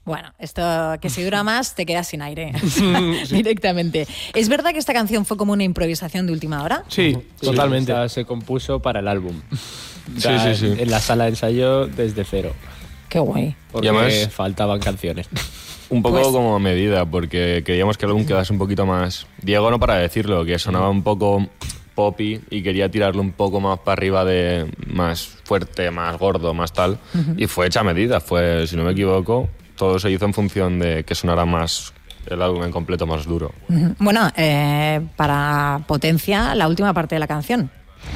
Bueno, esto que si dura más te quedas sin aire directamente. ¿Es verdad que esta canción fue como una improvisación de última hora? Sí, totalmente. O sea, se compuso para el álbum. O Sí, sea, sí. En la sala de ensayo desde cero. Qué guay. Porque Y además- faltaban canciones. Un poco Pues- como a medida, porque queríamos que el álbum quedase un poquito más... Diego no para de decirlo, que sonaba un poco poppy y quería tirarlo un poco más para arriba, de más fuerte, más gordo, más tal. Y fue hecha a medida, fue, si no me equivoco, todo se hizo en función de que sonara más el álbum en completo, más duro. Bueno, para potencia, la última parte de la canción.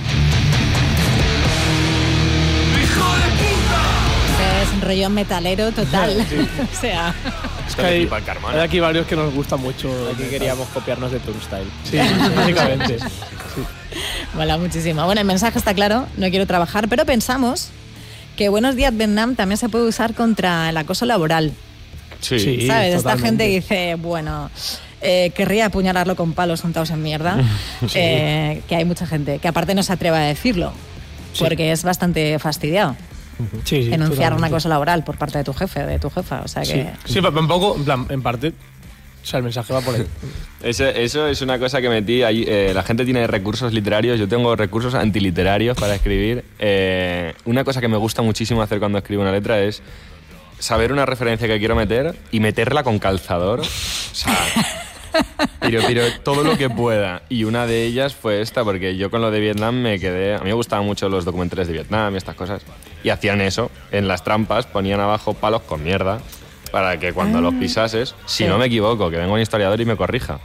Es un rollo metalero total. O sea, Es que hay, Para el Carmona. hay aquí varios que nos gustan mucho. Aquí queríamos copiarnos de Turnstile. Sí, básicamente. mola muchísimo. Bueno, el mensaje está claro, no quiero trabajar, pero pensamos que Buenos Días Vietnam también se puede usar contra el acoso laboral. Sí. Sí. ¿Sabes? Esta totalmente. gente que dice, bueno, querría apuñalarlo con palos untados en mierda. Que hay mucha gente que aparte no se atreve a decirlo, porque es bastante fastidiado Sí, enunciar totalmente. una cosa laboral por parte de tu jefe o de tu jefa. O sea Sí, que... sí, pero un poco, en plan, en parte, o sea, el mensaje va por ahí. Eso es una cosa que metí ahí. La gente tiene recursos literarios, yo tengo recursos antiliterarios para escribir. Una cosa que me gusta muchísimo hacer cuando escribo una letra es saber una referencia que quiero meter y meterla con calzador. O sea, pero todo lo que pueda. Y una de ellas fue esta, porque yo con lo de Vietnam me quedé... A mí me gustaban mucho los documentales de Vietnam y estas cosas. Y hacían eso. En las trampas ponían abajo palos con mierda para que cuando los pisases, si no me equivoco, que venga un historiador y me corrija,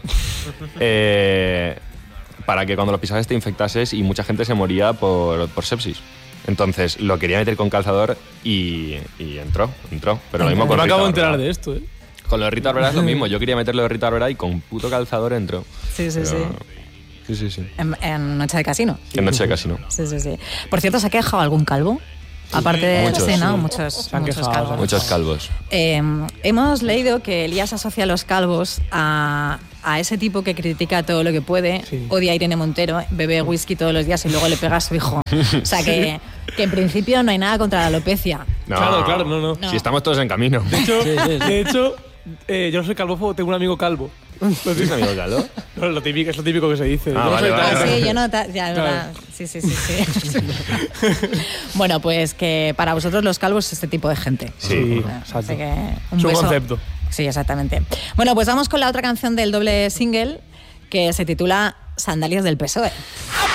para que cuando los pisases te infectases y mucha gente se moría por sepsis. Entonces lo quería meter con calzador y entró. Pero lo mismo Me con acabo de Rita enterar Barberá. de esto, Con lo de Rita Barberá es lo mismo. Yo quería meterlo de Rita Barberá y con puto calzador entró. Sí, sí, Pero- sí. En Noche de Casino. En Noche de Casino. Sí. Por cierto, ¿se ha quejado algún calvo? Aparte de... Muchos. Sí, ¿no? Sí. Muchos han quejado, calvos. Muchos calvos. Hemos leído que Elías asocia a los calvos a ese tipo que critica todo lo que puede, Sí. odia a Irene Montero, bebe whisky todos los días y luego le pega a su hijo. O sea que en principio no hay nada contra la alopecia. No, Claro, no. No. Si estamos todos en camino. De hecho, yo no soy calvo, tengo un amigo calvo. ¿Tienes amigo calvo? No, es lo típico que se dice. Ah, Yo no vale, soy vale. tan- Ah, sí, yo no... Ya, Claro. verdad. Sí. Bueno, pues que para vosotros los calvos es este tipo de gente. Sí, Así exacto. que un Es un beso. concepto. Sí, exactamente. Bueno, pues vamos con la otra canción del doble single que se titula Sandalias del PSOE.